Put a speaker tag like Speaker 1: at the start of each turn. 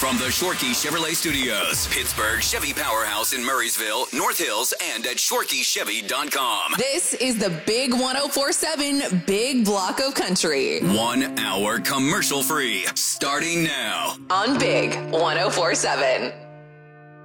Speaker 1: From the Shorkey Chevrolet Studios, Pittsburgh Chevy Powerhouse in Murraysville, North Hills, and at ShorkeyChevy.com.
Speaker 2: This is the Big 104.7 Big Block of Country.
Speaker 1: 1 hour commercial free, starting now.
Speaker 2: On Big 104.7.